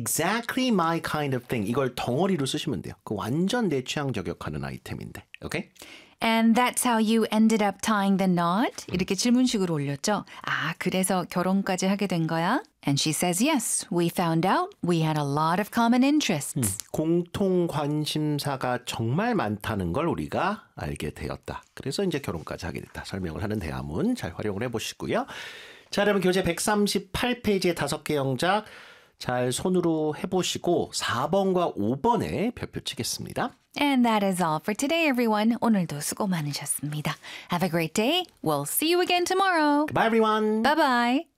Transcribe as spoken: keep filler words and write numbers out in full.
exactly my kind of thing. 이걸 덩어리로 쓰시면 돼요. 그 완전 내 취향 저격하는 아이템인데. 오케이? And that's how you ended up tying the knot? 이렇게 질문식으로 올렸죠. 아, 그래서 결혼까지 하게 된 거야? And she says, yes, we found out we had a lot of common interests. 음, 공통 관심사가 정말 많다는 걸 우리가 알게 되었다. 그래서 이제 결혼까지 하게 됐다. 설명을 하는 대화문 잘 활용을 해보시고요. 자, 여러분 교재 백삼십팔 페이지의 다섯 개 영작 잘 손으로 해보시고 사 번과 오 번에 별표 치겠습니다. And that is all for today, everyone. 오늘도 수고 많으셨습니다. Have a great day. We'll see you again tomorrow. Bye, everyone. Bye-bye.